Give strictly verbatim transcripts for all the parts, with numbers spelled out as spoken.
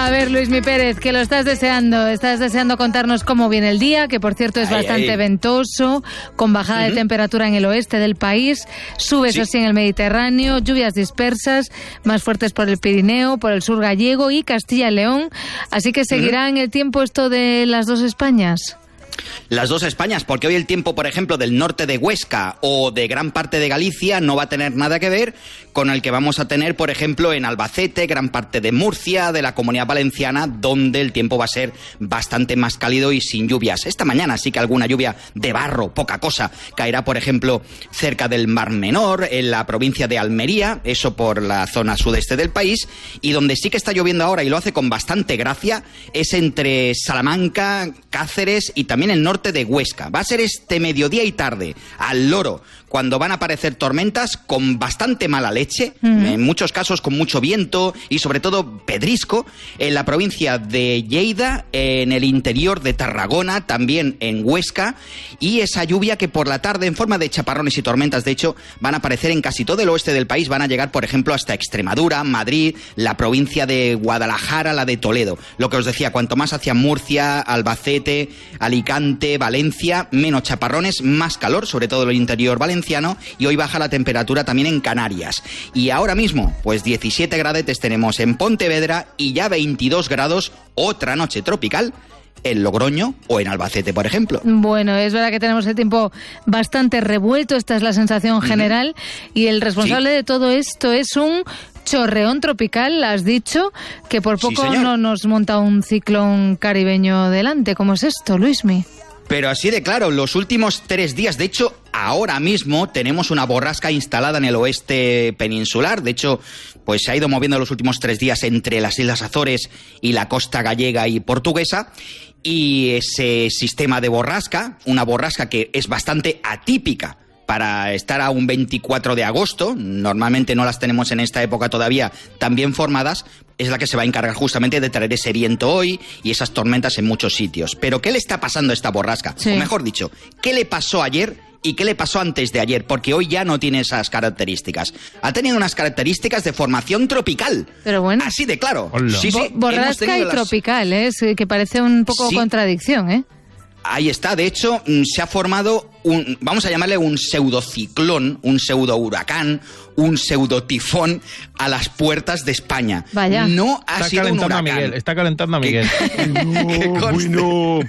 A ver, Luismi Pérez, que lo estás deseando, estás deseando contarnos cómo viene el día, que por cierto es ay, bastante ay. ventoso, con bajada uh-huh. de temperatura en el oeste del país, sube eso sí en el Mediterráneo, lluvias dispersas, más fuertes por el Pirineo, por el sur gallego y Castilla y León, así que seguirá uh-huh. en el tiempo esto de las dos Españas. Las dos Españas, porque hoy el tiempo, por ejemplo, del norte de Huesca o de gran parte de Galicia no va a tener nada que ver con el que vamos a tener, por ejemplo, en Albacete, gran parte de Murcia, de la Comunidad Valenciana, donde el tiempo va a ser bastante más cálido y sin lluvias. Esta mañana sí que alguna lluvia de barro, poca cosa, caerá, por ejemplo, cerca del Mar Menor, en la provincia de Almería, eso por la zona sudeste del país, y donde sí que está lloviendo ahora y lo hace con bastante gracia es entre Salamanca, Cáceres y también el norte de Huesca. Va a ser este mediodía y tarde, al loro, cuando van a aparecer tormentas con bastante mala leche, uh-huh. en muchos casos con mucho viento y sobre todo pedrisco, en la provincia de Lleida, en el interior de Tarragona, también en Huesca, y esa lluvia que por la tarde en forma de chaparrones y tormentas, de hecho, van a aparecer en casi todo el oeste del país, van a llegar, por ejemplo, hasta Extremadura, Madrid, la provincia de Guadalajara, la de Toledo. Lo que os decía, cuanto más hacia Murcia, Albacete, Alicante, Valencia, menos chaparrones, más calor, sobre todo en el interior valenciano, y hoy baja la temperatura también en Canarias. Y ahora mismo, pues diecisiete gradetes tenemos en Pontevedra y ya veintidós grados, otra noche tropical, en Logroño o en Albacete, por ejemplo. Bueno, es verdad que tenemos el tiempo bastante revuelto, esta es la sensación general, uh-huh. y el responsable sí. de todo esto es un chorreón tropical, has dicho, que por poco sí, no nos monta un ciclón caribeño delante. ¿Cómo es esto, Luismi? Pero así de claro, los últimos tres días, de hecho, ahora mismo tenemos una borrasca instalada en el oeste peninsular. De hecho, pues se ha ido moviendo los últimos tres días entre las Islas Azores y la costa gallega y portuguesa. Y ese sistema de borrasca, una borrasca que es bastante atípica para estar a un veinticuatro de agosto, normalmente no las tenemos en esta época todavía tan bien formadas, es la que se va a encargar justamente de traer ese viento hoy y esas tormentas en muchos sitios. Pero ¿qué le está pasando a esta borrasca? Sí. O mejor dicho, ¿qué le pasó ayer y qué le pasó antes de ayer? Porque hoy ya no tiene esas características. Ha tenido unas características de formación tropical. Pero bueno. Así de claro. Sí, sí, Bo- borrasca y las... tropical, ¿eh? Que parece un poco sí. contradicción, ¿eh? Ahí está, de hecho, se ha formado un, vamos a llamarle un pseudociclón, un pseudohuracán, un pseudotifón a las puertas de España. Vaya. No ha está sido un huracán. A Miguel, está calentando a Miguel. No, bueno.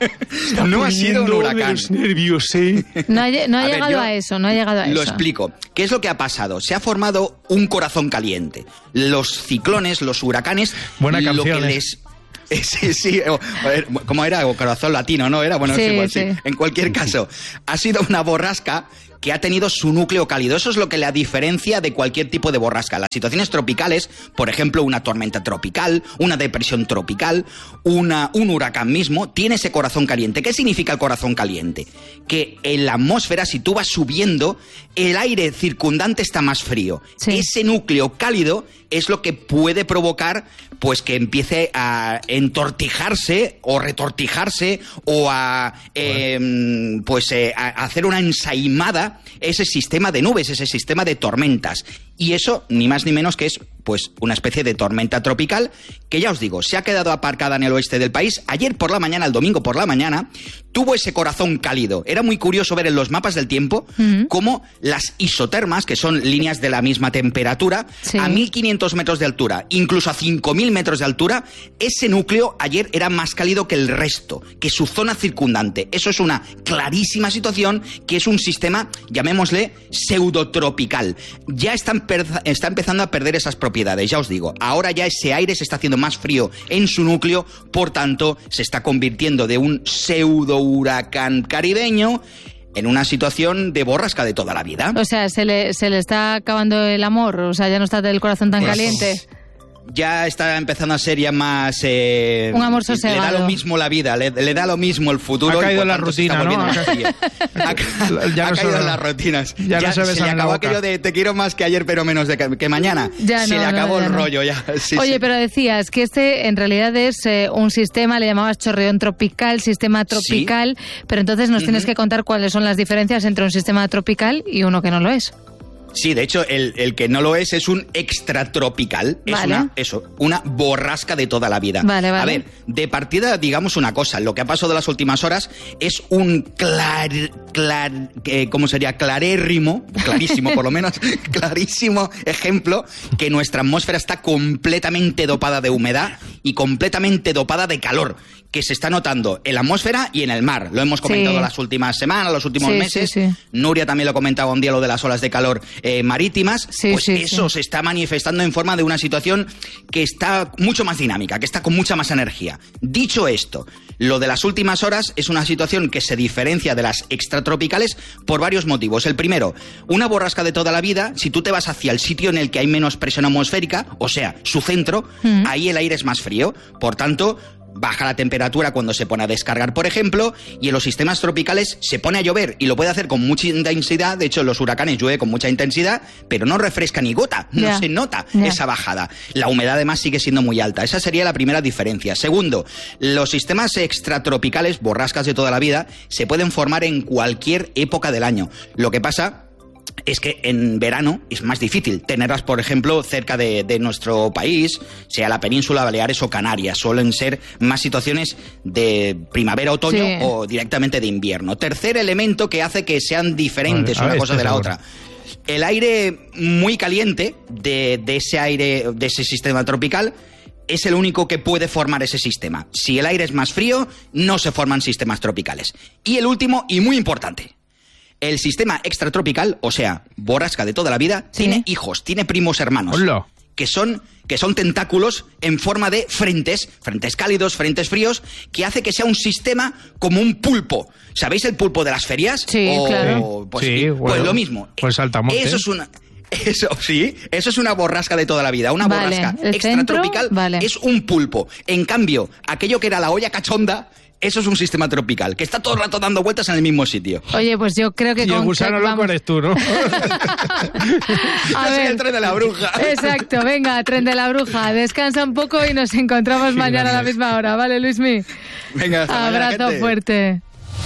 No ha sido un huracán. Los nervios, ¿eh? No ha, no ha a llegado ver, a eso, no ha llegado a lo eso. Lo explico. ¿Qué es lo que ha pasado? Se ha formado un corazón caliente. Los ciclones, los huracanes, buena lo canción, que ¿eh? les... Sí, sí, ¿cómo era? O corazón latino, ¿no? Era, bueno, sí, es igual, sí. sí. En cualquier caso, ha sido una borrasca que ha tenido su núcleo cálido. Eso es lo que la diferencia de cualquier tipo de borrasca. Las situaciones tropicales, por ejemplo, una tormenta tropical, una depresión tropical, una, un huracán mismo, tiene ese corazón caliente. ¿Qué significa el corazón caliente? Que en la atmósfera, si tú vas subiendo, el aire circundante está más frío. Sí. Ese núcleo cálido es lo que puede provocar pues que empiece a entortijarse o retortijarse o a eh, pues eh, a hacer una ensaimada ese sistema de nubes, ese sistema de tormentas. Y eso, ni más ni menos que es pues una especie de tormenta tropical que, ya os digo, se ha quedado aparcada en el oeste del país. Ayer por la mañana, el domingo por la mañana, tuvo ese corazón cálido. Era muy curioso ver en los mapas del tiempo uh-huh. cómo las isotermas, que son líneas de la misma temperatura, sí. a mil quinientos metros de altura, incluso a cinco mil metros de altura, ese núcleo ayer era más cálido que el resto, que su zona circundante. Eso es una clarísima situación, que es un sistema, llamémosle, pseudotropical. Ya están está empezando a perder esas propiedades, ya os digo. Ahora ya ese aire se está haciendo más frío en su núcleo, por tanto, se está convirtiendo de un pseudo huracán caribeño en una situación de borrasca de toda la vida. O sea, se le, se le está acabando el amor, o sea, ya no está el corazón tan pues... caliente. Ya está empezando a ser ya más... Eh, un amor sosegado. Le da lo mismo la vida, le, le da lo mismo el futuro. Ha caído en la rutina, ¿no? Ha, ha, ya ha no caído en las rutinas. Ya, ya no se, se le acabó aquello de te quiero más que ayer, pero menos de que, que mañana. Ya se no, le acabó no, ya el no. rollo ya. Sí, Oye, sí. pero decías que este en realidad es eh, un sistema, le llamabas chorreón tropical, sistema tropical, sí. pero entonces nos uh-huh. tienes que contar cuáles son las diferencias entre un sistema tropical y uno que no lo es. Sí, de hecho, el, el que no lo es es un extratropical. Es vale. una, eso, una borrasca de toda la vida. Vale, vale. A ver, de partida, digamos una cosa. Lo que ha pasado de las últimas horas es un clar... clar eh, ¿Cómo sería? Clarérrimo, clarísimo por lo menos, clarísimo ejemplo que nuestra atmósfera está completamente dopada de humedad y completamente dopada de calor, que se está notando en la atmósfera y en el mar. Lo hemos comentado sí. las últimas semanas, los últimos sí, meses. Sí, sí. Nuria también lo comentaba un día, lo de las olas de calor eh, marítimas. Sí, pues sí, eso sí. se está manifestando en forma de una situación que está mucho más dinámica, que está con mucha más energía. Dicho esto, lo de las últimas horas es una situación que se diferencia de las extratropicales por varios motivos. El primero, una borrasca de toda la vida, si tú te vas hacia el sitio en el que hay menos presión atmosférica, o sea, su centro, mm. ahí el aire es más frío. Por tanto, baja la temperatura cuando se pone a descargar, por ejemplo, y en los sistemas tropicales se pone a llover y lo puede hacer con mucha intensidad. De hecho, en los huracanes llueve con mucha intensidad, pero no refresca ni gota, no yeah. se nota yeah. esa bajada. La humedad además sigue siendo muy alta. Esa sería la primera diferencia. Segundo, los sistemas extratropicales, borrascas de toda la vida, se pueden formar en cualquier época del año. Lo que pasa es que en verano es más difícil tenerlas, por ejemplo, cerca de, de nuestro país, sea la península, Baleares o Canarias. Suelen ser más situaciones de primavera, otoño sí. o directamente de invierno. Tercer elemento que hace que sean diferentes vale, una cosa de la seguro. otra. El aire muy caliente de, de ese aire, de ese sistema tropical, es el único que puede formar ese sistema. Si el aire es más frío, no se forman sistemas tropicales. Y el último, y muy importante, el sistema extratropical, o sea, borrasca de toda la vida, sí. tiene hijos, tiene primos hermanos. Hola. Que son, que son tentáculos en forma de frentes, frentes cálidos, frentes fríos, que hace que sea un sistema como un pulpo. ¿Sabéis el pulpo de las ferias? Sí, o, claro. Pues, sí, pues bueno, lo mismo. Pues saltamontes. Eso es una... Eso sí, eso es una borrasca de toda la vida. Una vale, borrasca el extratropical centro, vale. es un pulpo. En cambio, aquello que era la olla cachonda, eso es un sistema tropical, que está todo el rato dando vueltas en el mismo sitio. Oye, pues yo creo que y con... el gusano loco eres tú, ¿no? A ver, el tren de la bruja. Exacto, venga, tren de la bruja. Descansa un poco y nos encontramos sí, mañana gracias. a la misma hora, ¿vale, Luismi? Venga, hasta abrazo mañana, gente. fuerte.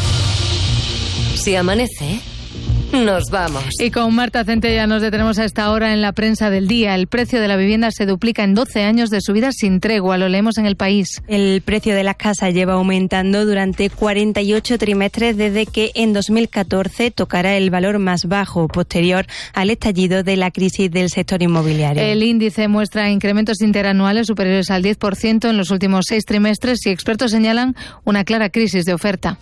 Si amanece, nos vamos. Y con Marta Centella nos detenemos a esta hora en la prensa del día. El precio de la vivienda se duplica en doce años de subidas sin tregua. Lo leemos en El País. El precio de las casas lleva aumentando durante cuarenta y ocho trimestres desde que en dos mil catorce tocará el valor más bajo, posterior al estallido de la crisis del sector inmobiliario. El índice muestra incrementos interanuales superiores al diez por ciento en los últimos seis trimestres y expertos señalan una clara crisis de oferta.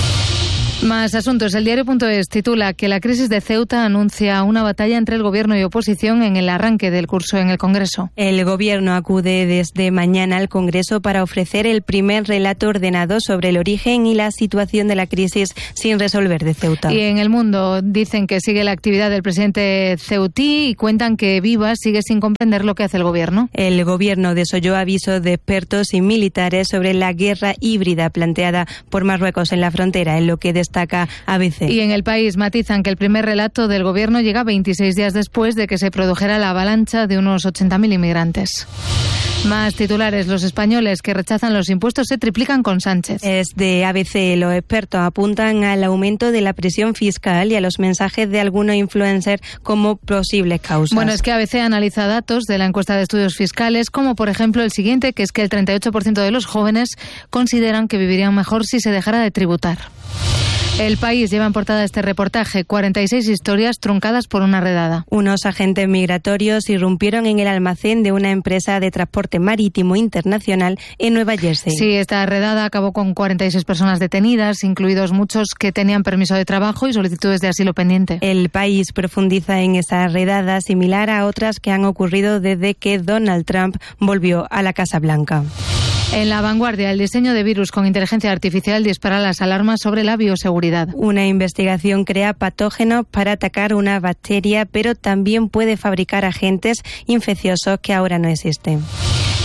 Más asuntos. El diario.es titula que la crisis de Ceuta anuncia una batalla entre el gobierno y oposición en el arranque del curso en el Congreso. El gobierno acude desde mañana al Congreso para ofrecer el primer relato ordenado sobre el origen y la situación de la crisis sin resolver de Ceuta. Y en El Mundo dicen que sigue la actividad del presidente ceutí y cuentan que Vivas sigue sin comprender lo que hace el gobierno. El gobierno desoyó avisos de expertos y militares sobre la guerra híbrida planteada por Marruecos en la frontera, en lo que destaca A B C. Y en El País matizan que el primer relato del gobierno llega veintiséis días después de que se produjera la avalancha de unos ochenta mil inmigrantes. Más titulares. Los españoles que rechazan los impuestos se triplican con Sánchez. Es de A B C. Los expertos apuntan al aumento de la presión fiscal y a los mensajes de algunos influencers como posibles causas. Bueno, es que A B C analiza datos de la encuesta de estudios fiscales, como por ejemplo el siguiente, que es que el treinta y ocho por ciento de los jóvenes consideran que vivirían mejor si se dejara de tributar. El País lleva en portada este reportaje, cuarenta y seis historias truncadas por una redada. Unos agentes migratorios irrumpieron en el almacén de una empresa de transporte marítimo internacional en Nueva Jersey. Sí, esta redada acabó con cuarenta y seis personas detenidas, incluidos muchos que tenían permiso de trabajo y solicitudes de asilo pendiente. El País profundiza en esa redada, similar a otras que han ocurrido desde que Donald Trump volvió a la Casa Blanca. En La Vanguardia, el diseño de virus con inteligencia artificial dispara las alarmas sobre la bioseguridad. Una investigación crea patógenos para atacar una bacteria, pero también puede fabricar agentes infecciosos que ahora no existen.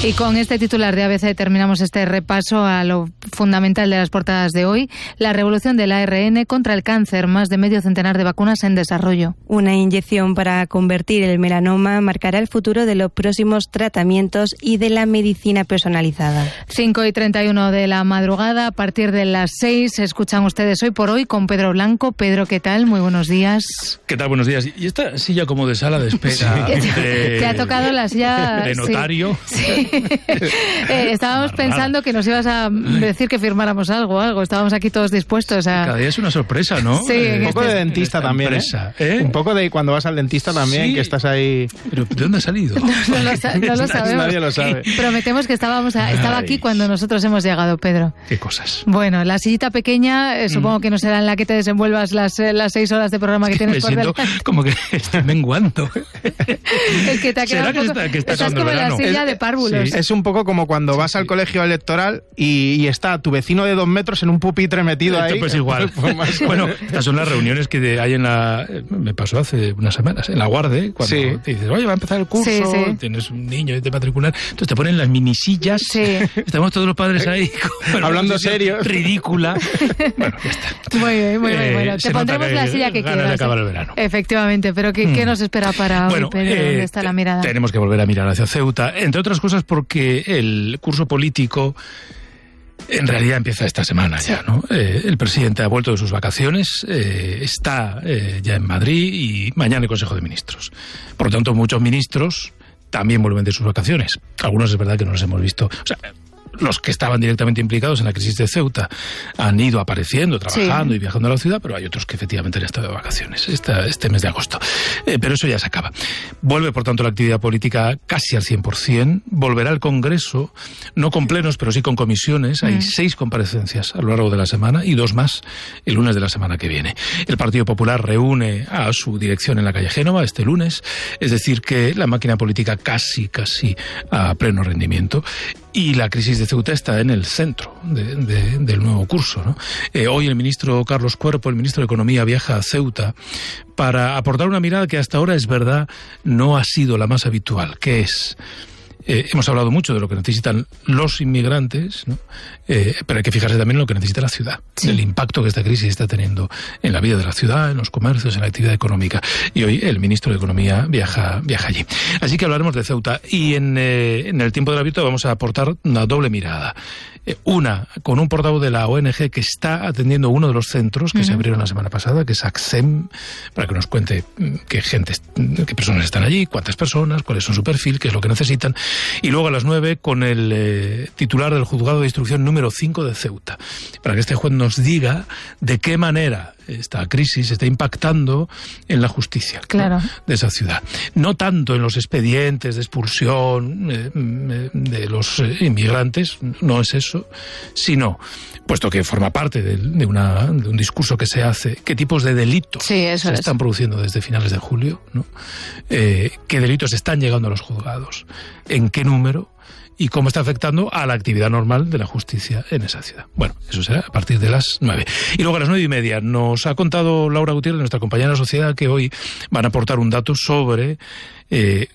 Y con este titular de A B C terminamos este repaso a lo fundamental de las portadas de hoy. La revolución del A R N contra el cáncer, más de medio centenar de vacunas en desarrollo. Una inyección para convertir el melanoma marcará el futuro de los próximos tratamientos y de la medicina personalizada. cinco y treinta y uno de la madrugada, a partir de las seis, escuchan ustedes Hoy por Hoy con Pedro Blanco. Pedro, ¿qué tal? Muy buenos días. ¿Qué tal? Buenos días. Y esta silla como de sala de espera. Sí. De, te ha tocado la silla... De notario. Sí. Sí. eh, estábamos pensando que nos ibas a decir que firmáramos algo, algo. Estábamos aquí todos dispuestos a... Cada día es una sorpresa, ¿no? Sí. Eh, Un poco este, de dentista también, empresa, ¿eh? Un poco de cuando vas al dentista también, Sí. que estás ahí... ¿Pero de dónde ha salido? No, no, lo, sa- no lo sabemos. Nadie lo sabe. Prometemos que estábamos a- estaba aquí Ay. cuando nosotros hemos llegado, Pedro. ¿Qué cosas? Bueno, la sillita pequeña, eh, supongo que no será en la que te desenvuelvas las, eh, las seis horas de programa que tienes Me por siento delante. como que estoy menguando. Es que te ha quedado ¿Será que un poco... está- que está estás acabando como el en la verano? silla Es- de párvulos. sí. Es un poco como cuando vas al colegio electoral y, y está tu vecino de dos metros en un pupitre metido Esto ahí. pues igual. Pues más o Bueno, menos. estas son las reuniones que de- hay en la... Me pasó hace unas semanas, en la Guarde, cuando Sí. te dices, oye, va a empezar el curso, Sí, sí. tienes un niño de matricular, entonces te ponen las minisillas, Sí. estamos todos los padres ahí con una Hablando posición serio. ridícula. Bueno, ya está. Muy bien, muy bien. Eh, Bueno, se te nota pondremos que la silla que ganas quieras. de acabar ¿eh? el verano. Efectivamente, pero ¿qué, ¿qué nos espera para Bueno, hoy, Pedro? eh, ¿Dónde está la mirada? Tenemos que volver a mirar hacia Ceuta, entre otras cosas porque el curso político en realidad empieza esta semana ya, ¿no? Eh, el presidente ha vuelto de sus vacaciones, eh, está eh, ya en Madrid y mañana el Consejo de Ministros. Por lo tanto, muchos ministros también vuelven de sus vacaciones. Algunos es verdad que no los hemos visto. O sea, los que estaban directamente implicados en la crisis de Ceuta han ido apareciendo, trabajando Sí. y viajando a la ciudad, pero hay otros que efectivamente han estado de vacaciones esta, este mes de agosto. Eh, pero eso ya se acaba. Vuelve, por tanto, la actividad política casi al cien por ciento. Volverá el Congreso, no con plenos, pero sí con comisiones. Hay Mm. seis comparecencias a lo largo de la semana y dos más el lunes de la semana que viene. El Partido Popular reúne a su dirección en la calle Génova este lunes, es decir, que la máquina política casi, casi a pleno rendimiento. Y la crisis de Ceuta está en el centro de, de, del nuevo curso, ¿no? Eh, hoy el ministro Carlos Cuerpo, el ministro de Economía, viaja a Ceuta para aportar una mirada que hasta ahora, es verdad, no ha sido la más habitual, que es... Eh, hemos hablado mucho de lo que necesitan los inmigrantes, ¿no? Eh, pero hay que fijarse también en lo que necesita la ciudad, Sí. el impacto que esta crisis está teniendo en la vida de la ciudad, en los comercios, en la actividad económica. Y hoy el ministro de Economía viaja, viaja allí. Así que hablaremos de Ceuta y en, eh, en el tiempo del abierto vamos a aportar una doble mirada. Eh, una, con un portavoz de la O N G que está atendiendo uno de los centros que Uh-huh. se abrieron la semana pasada, que es ACCEM, para que nos cuente mm, qué gente, qué personas están allí, cuántas personas, cuál es su perfil, qué es lo que necesitan. Y luego a las nueve con el eh, titular del juzgado de instrucción número cinco de Ceuta, para que este juez nos diga de qué manera esta crisis está impactando en la justicia, ¿no? Claro. de esa ciudad. No tanto en los expedientes de expulsión eh, eh, de los eh, inmigrantes, no es eso, sino, puesto que forma parte de, de, una, de un discurso que se hace, qué tipos de delitos Sí, eso se es. están produciendo desde finales de julio, ¿no? Eh, qué delitos están llegando a los juzgados, en qué número y cómo está afectando a la actividad normal de la justicia en esa ciudad. Bueno, eso será a partir de las nueve. Y luego a las nueve y media nos ha contado Laura Gutiérrez, nuestra compañera de sociedad, que hoy van a aportar un dato sobre eh,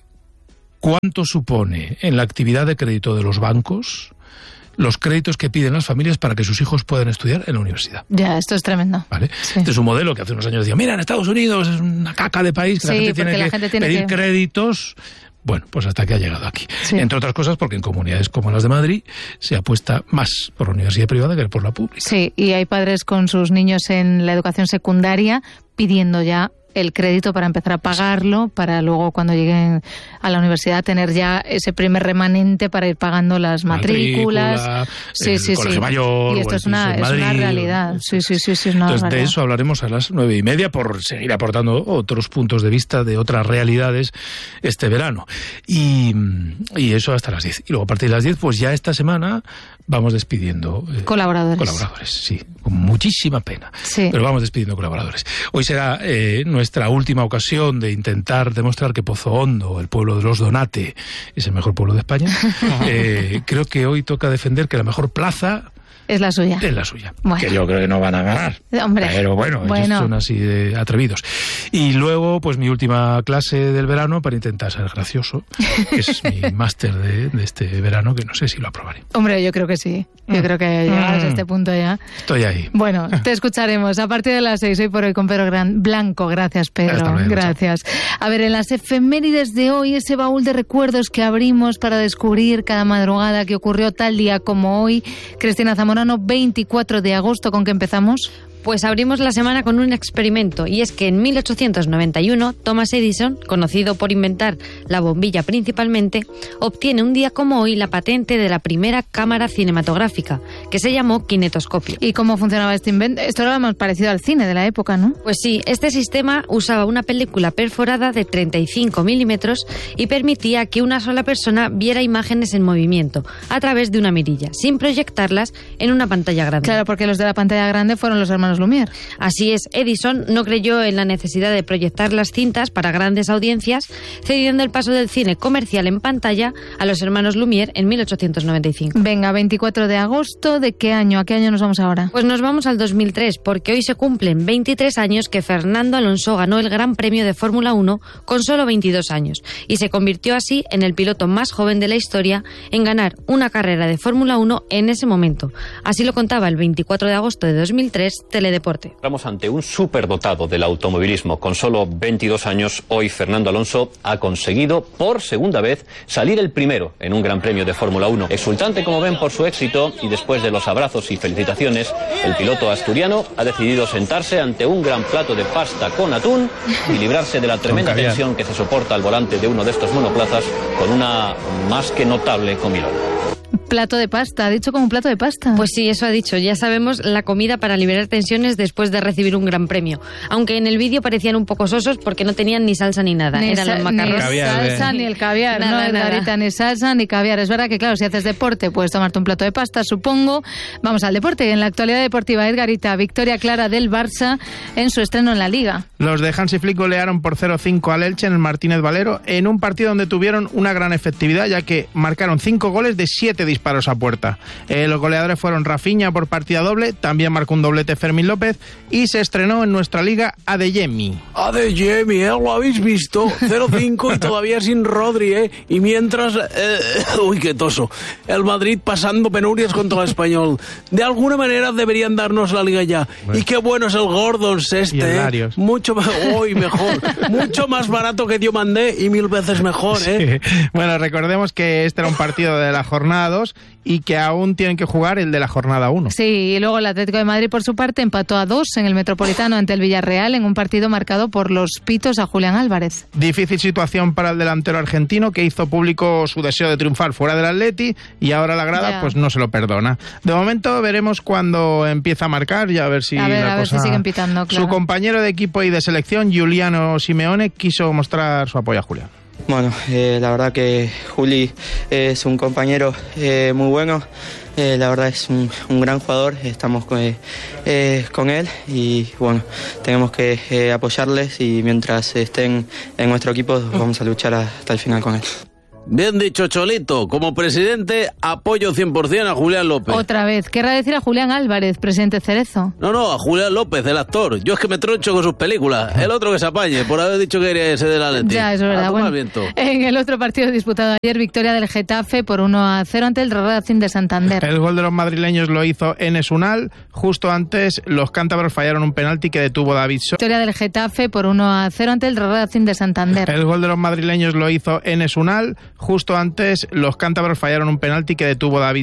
cuánto supone en la actividad de crédito de los bancos los créditos que piden las familias para que sus hijos puedan estudiar en la universidad. Ya, esto es tremendo. ¿Vale? Sí. Este es un modelo que hace unos años decía, mira, en Estados Unidos es una caca de país, que la Sí, gente tiene porque la que gente tiene pedir que- créditos. Bueno, pues hasta que ha llegado aquí. Sí. Entre otras cosas porque en comunidades como las de Madrid se apuesta más por la universidad privada que por la pública. Sí, y hay padres con sus niños en la educación secundaria pidiendo ya el crédito para empezar a pagarlo, para luego cuando lleguen a la universidad tener ya ese primer remanente para ir pagando las matrículas. Matrícula, Sí, el sí, colegio sí. mayor, Y o esto el es una, piso en es una Madrid, realidad. o- Sí, sí, sí, sí, es una Entonces, de realidad. eso hablaremos a las nueve y media por seguir aportando otros puntos de vista de otras realidades este verano. Y, y eso hasta las diez. Y luego a partir de las diez, pues ya esta semana vamos despidiendo eh, Colaboradores. colaboradores, sí, con muchísima pena. Sí. Pero vamos despidiendo colaboradores. Hoy será eh, nuestra última ocasión de intentar demostrar que Pozo Hondo, el pueblo de los Donate, es el mejor pueblo de España. eh, creo que hoy toca defender que la mejor plaza Es la suya. Es la suya. Bueno. Que yo creo que no van a ganar. Hombre. Pero bueno, bueno. ellos son así de atrevidos. Y luego, pues mi última clase del verano para intentar ser gracioso, que es mi máster de, de este verano, que no sé si lo aprobaré. Hombre, yo creo que sí. Yo Mm. creo que llegas Mm. a este punto ya. Estoy ahí. Bueno, te escucharemos a partir de las seis, hoy por hoy con Pedro Gran Blanco. Gracias, Pedro. Hasta luego, Gracias. A ver, en las efemérides de hoy, ese baúl de recuerdos que abrimos para descubrir cada madrugada que ocurrió tal día como hoy. Cristina Zamorano, veinticuatro de agosto, ¿con qué empezamos? Pues abrimos la semana con un experimento, y es que en mil ochocientos noventa y uno Thomas Edison, conocido por inventar la bombilla principalmente, obtiene un día como hoy la patente de la primera cámara cinematográfica, que se llamó kinetoscopio. ¿Y cómo funcionaba este invento? Esto era más parecido al cine de la época, ¿no? Pues sí, este sistema usaba una película perforada de treinta y cinco milímetros y permitía que una sola persona viera imágenes en movimiento a través de una mirilla, sin proyectarlas en una pantalla grande. Claro, porque los de la pantalla grande fueron los hermanos Lumière. Así es, Edison no creyó en la necesidad de proyectar las cintas para grandes audiencias, cediendo el paso del cine comercial en pantalla a los hermanos Lumière en mil ochocientos noventa y cinco. Venga, veinticuatro de agosto, ¿de qué año? ¿A qué año nos vamos ahora? Pues nos vamos al dos mil tres, porque hoy se cumplen veintitrés años que Fernando Alonso ganó el Gran Premio de Fórmula uno con solo veintidós años y se convirtió así en el piloto más joven de la historia en ganar una carrera de Fórmula uno en ese momento. Así lo contaba el veinticuatro de agosto de dos mil tres Teledeporte. Estamos ante un superdotado del automovilismo. Con solo veintidós años, hoy Fernando Alonso ha conseguido por segunda vez salir el primero en un Gran Premio de Fórmula uno. Exultante, como ven, por su éxito, y después de los abrazos y felicitaciones, el piloto asturiano ha decidido sentarse ante un gran plato de pasta con atún y librarse de la tremenda tensión que se soporta al volante de uno de estos monoplazas con una más que notable comilón. Plato de pasta, ha dicho como un plato de pasta. Pues sí, eso ha dicho. Ya sabemos, la comida para liberar tensiones después de recibir un gran premio. Aunque en el vídeo parecían un poco sosos porque no tenían ni salsa ni nada. Ni Eran sa- los macarrones. Ni Caviar, salsa eh. ni el caviar, Nada, no, nada. Edgarita, ni salsa ni caviar. Es verdad que, claro, si haces deporte puedes tomarte un plato de pasta, supongo. Vamos al deporte. En la actualidad deportiva, Edgarita, victoria clara del Barça en su estreno en la Liga. Los de Hansi Flick golearon por cero cinco al Elche en el Martínez Valero en un partido donde tuvieron una gran efectividad, ya que marcaron cinco goles de siete disparos a puerta. Eh, los goleadores fueron Rafinha por partida doble, también marcó un doblete Fermín López y se estrenó en nuestra liga Adeyemi. Adeyemi, ¿eh? ¿Lo habéis visto? cero cinco y todavía sin Rodri, ¿eh? Y mientras... eh, uy, qué toso. El Madrid pasando penurias contra el Español. De alguna manera deberían darnos la liga ya. Bueno. Y qué bueno es el Gordons este, Y el ¿eh? Larios. Mucho más... Uy, mejor. Mucho más barato que Diomandé y mil veces mejor, ¿eh? Sí. Bueno, recordemos que este era un partido de la jornada dos y que aún tienen que jugar el de la jornada uno. Sí, y luego el Atlético de Madrid, por su parte, empató a dos en el Metropolitano ante el Villarreal en un partido marcado por los pitos a Julián Álvarez. Difícil situación para el delantero argentino que hizo público su deseo de triunfar fuera del Atleti y ahora la grada Ya. pues no se lo perdona. De momento veremos cuando empieza a marcar y a ver si A ver, la a ver cosa... si siguen pitando, claro. Su compañero de equipo y de selección, Giuliano Simeone, quiso mostrar su apoyo a Julián. Bueno, eh, la verdad que Juli es un compañero eh, muy bueno, eh, la verdad es un, un gran jugador, estamos con, eh, eh, con él y bueno, tenemos que eh, apoyarles y mientras estén en nuestro equipo vamos a luchar hasta el final con él. Bien dicho, Cholito. Como presidente, apoyo cien por ciento a Julián López. Otra vez, querrá decir a Julián Álvarez, presidente Cerezo. No, no, a Julián López, el actor. Yo es que me troncho con sus películas. El otro que se apañe, por haber dicho que quería ser del Atleti. Ya, es A verdad. tomar Bueno, viento. en el otro partido disputado ayer, victoria del Getafe por uno a cero ante el Racing de Santander. El gol de los madrileños lo hizo Enes Unal. Justo antes, los cántabros fallaron un penalti que detuvo David So. Victoria del Getafe por uno a cero ante el Racing de Santander. El gol de los madrileños lo hizo Enes Unal. Justo antes, los cántabros fallaron un penalti que detuvo David